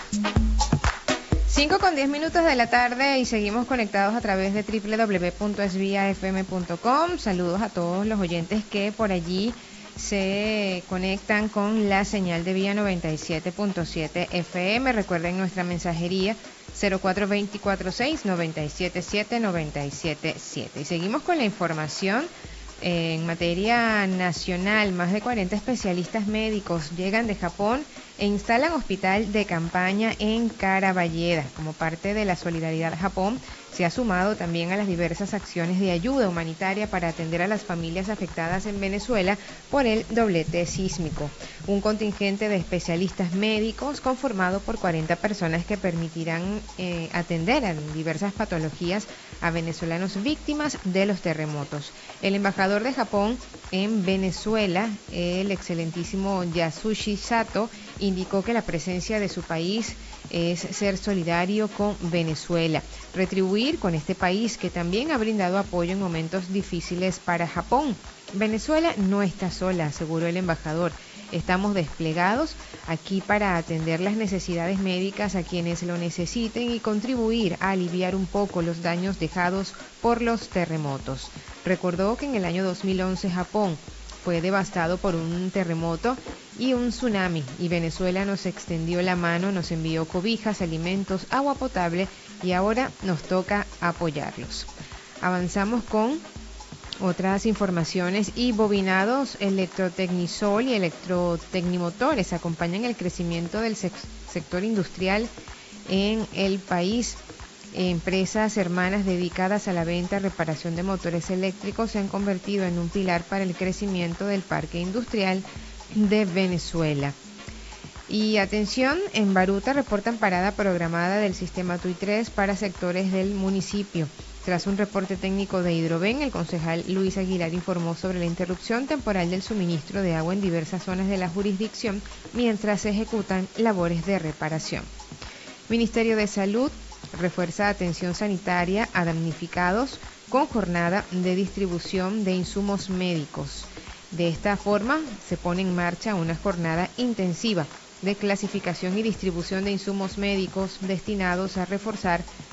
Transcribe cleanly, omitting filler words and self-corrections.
5:10 de la tarde y seguimos conectados a través de www.esviafm.com. Saludos a todos los oyentes que por allí se conectan con la señal de Vía 97.7 FM. Recuerden nuestra mensajería 04246977 Y seguimos con la información. En materia nacional, más de 40 especialistas médicos llegan de Japón e instalan hospital de campaña en Caraballeda. Como parte de la solidaridad, Japón se ha sumado también a las diversas acciones de ayuda humanitaria para atender a las familias afectadas en Venezuela por el doblete sísmico. Un contingente de especialistas médicos conformado por 40 personas que permitirán atender a diversas patologías a venezolanos víctimas de los terremotos. El embajador de Japón en Venezuela, el excelentísimo Yasushi Sato, indicó que la presencia de su país es ser solidario con Venezuela, retribuir con este país que también ha brindado apoyo en momentos difíciles para Japón. Venezuela no está sola, aseguró el embajador. Estamos desplegados aquí para atender las necesidades médicas a quienes lo necesiten y contribuir a aliviar un poco los daños dejados por los terremotos. Recordó que en el año 2011 Japón fue devastado por un terremoto y un tsunami, y Venezuela nos extendió la mano, nos envió cobijas, alimentos, agua potable, y ahora nos toca apoyarlos. Avanzamos con otras informaciones. Y bobinados Electrotecnisol y Electrotecnimotores acompañan el crecimiento del sector industrial en el país. Empresas hermanas dedicadas a la venta y reparación de motores eléctricos se han convertido en un pilar para el crecimiento del parque industrial de Venezuela. Y atención, en Baruta reportan parada programada del sistema TUI 3 para sectores del municipio. Tras un reporte técnico de Hidroven, el concejal Luis Aguilar informó sobre la interrupción temporal del suministro de agua en diversas zonas de la jurisdicción mientras se ejecutan labores de reparación. Ministerio de Salud refuerza atención sanitaria a damnificados con jornada de distribución de insumos médicos. De esta forma, se pone en marcha una jornada intensiva de clasificación y distribución de insumos médicos destinados a reforzar